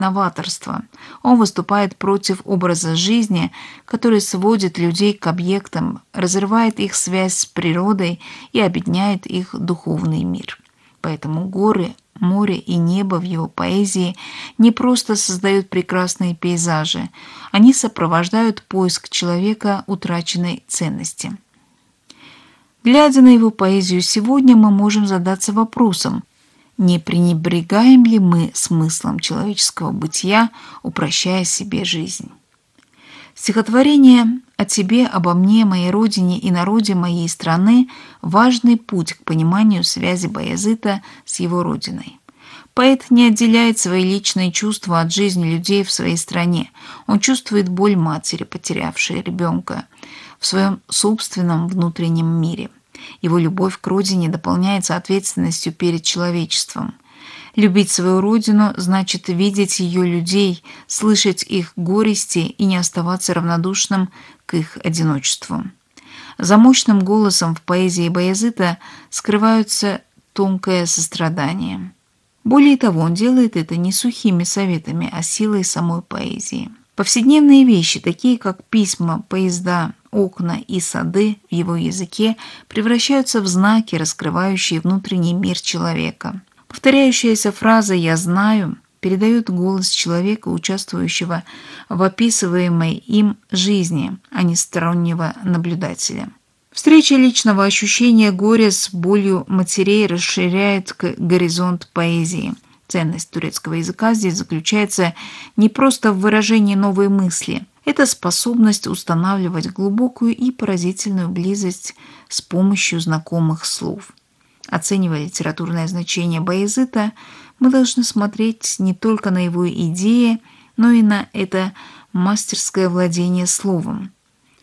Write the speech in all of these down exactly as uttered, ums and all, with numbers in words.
новаторства. Он выступает против образа жизни, который сводит людей к объектам, разрывает их связь с природой и объединяет их духовный мир. Поэтому горы, море и небо в его поэзии не просто создают прекрасные пейзажи, они сопровождают поиск человека утраченной ценности. Глядя на его поэзию сегодня, мы можем задаться вопросом, не пренебрегаем ли мы смыслом человеческого бытия, упрощая себе жизнь? Стихотворение «О тебе, обо мне, моей родине и народе моей страны» – важный путь к пониманию связи Баязыта с его родиной. Поэт не отделяет свои личные чувства от жизни людей в своей стране. Он чувствует боль матери, потерявшей ребенка, в своем собственном внутреннем мире. Его любовь к родине дополняется ответственностью перед человечеством. Любить свою родину значит видеть ее людей, слышать их горести и не оставаться равнодушным к их одиночеству. За мощным голосом в поэзии Баязыта скрываются тонкое сострадание. Более того, он делает это не сухими советами, а силой самой поэзии. Повседневные вещи, такие как письма, поезда, окна и сады в его языке, превращаются в знаки, раскрывающие внутренний мир человека. Повторяющаяся фраза «я знаю» передает голос человека, участвующего в описываемой им жизни, а не стороннего наблюдателя. Встреча личного ощущения горя с болью матерей расширяет горизонт поэзии. Ценность турецкого языка здесь заключается не просто в выражении новой мысли. Это способность устанавливать глубокую и поразительную близость с помощью знакомых слов. Оценивая литературное значение Баязыта, мы должны смотреть не только на его идеи, но и на это мастерское владение словом.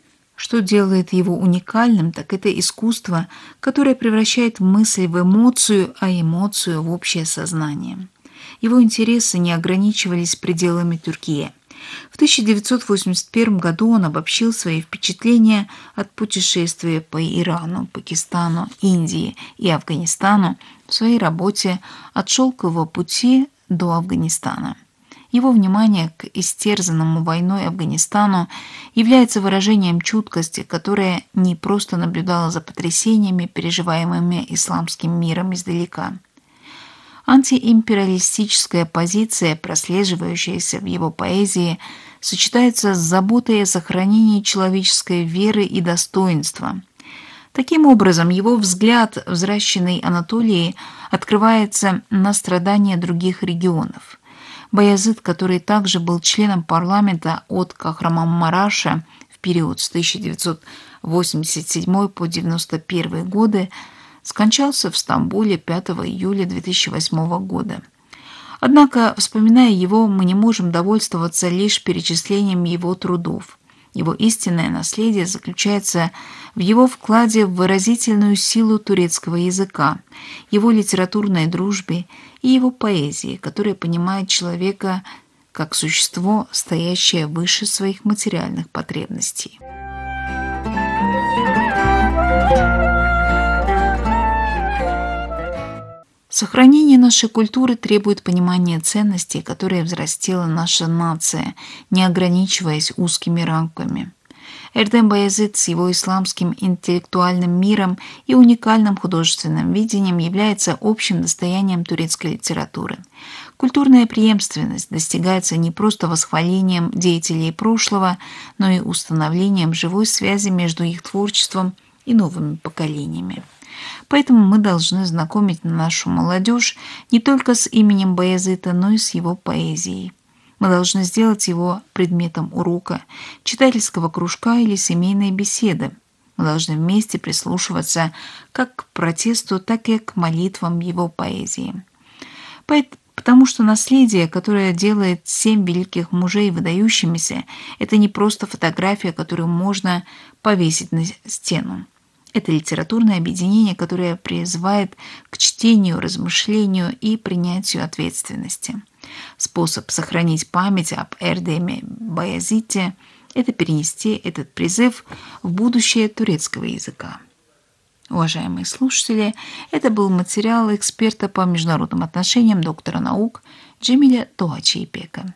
Что делает его уникальным, так это искусство, которое превращает мысль в эмоцию, а эмоцию в общее сознание. Его интересы не ограничивались пределами Тюркии. В тысяча девятьсот восемьдесят первом году он обобщил свои впечатления от путешествия по Ирану, Пакистану, Индии и Афганистану в своей работе «От шелкового пути до Афганистана». Его внимание к истерзанному войной Афганистану является выражением чуткости, которая не просто наблюдала за потрясениями, переживаемыми исламским миром издалека. Антиимпериалистическая позиция, прослеживающаяся в его поэзии, сочетается с заботой о сохранении человеческой веры и достоинства. Таким образом, его взгляд, взращенный Анатолией, открывается на страдания других регионов. Баязыт, который также был членом парламента от Кахраман-Мараша в период с тысяча девятьсот восемьдесят седьмого по девяносто первый годы, скончался в Стамбуле пятого июля две тысячи восьмого года. Однако, вспоминая его, мы не можем довольствоваться лишь перечислением его трудов. Его истинное наследие заключается в его вкладе в выразительную силу турецкого языка, его литературной дружбе и его поэзии, которая понимает человека как существо, стоящее выше своих материальных потребностей. Сохранение нашей культуры требует понимания ценностей, которые взрастила наша нация, не ограничиваясь узкими рамками. Эрдем Баязыт с его исламским интеллектуальным миром и уникальным художественным видением является общим достоянием турецкой литературы. Культурная преемственность достигается не просто восхвалением деятелей прошлого, но и установлением живой связи между их творчеством и новыми поколениями. Поэтому мы должны знакомить нашу молодежь не только с именем Баязыта, но и с его поэзией. Мы должны сделать его предметом урока, читательского кружка или семейной беседы. Мы должны вместе прислушиваться как к протесту, так и к молитвам его поэзии. Потому что наследие, которое делает семь великих мужей выдающимися, это не просто фотография, которую можно повесить на стену. Это литературное объединение, которое призывает к чтению, размышлению и принятию ответственности. Способ сохранить память об Эрдеме Баязите – это перенести этот призыв в будущее турецкого языка. Уважаемые слушатели, это был материал эксперта по международным отношениям, доктора наук Джемиля Туачи-Ипека.